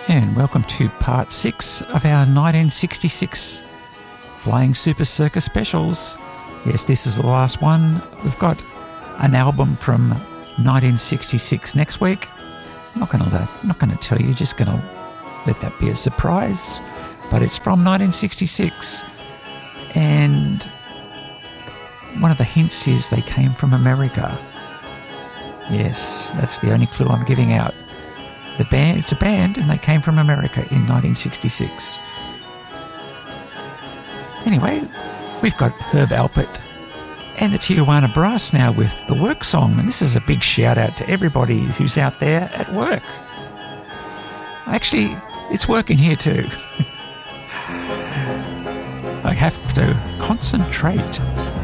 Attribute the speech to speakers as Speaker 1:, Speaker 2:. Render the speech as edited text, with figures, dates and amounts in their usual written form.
Speaker 1: And welcome to part 6 of our 1966 Flying Super Circus specials. Yes, this is the last one. We've got an album from 1966 next week. I'm not going to tell you, just going to let that be a surprise. But it's from 1966. And one of the hints is they came from America. Yes, that's the only clue I'm giving out. It's a band, and they came from America in 1966. Anyway, we've got Herb Alpert and the Tijuana Brass now with the Work Song, and this is a big shout out to everybody who's out there at work. Actually, it's working here too. I have to concentrate.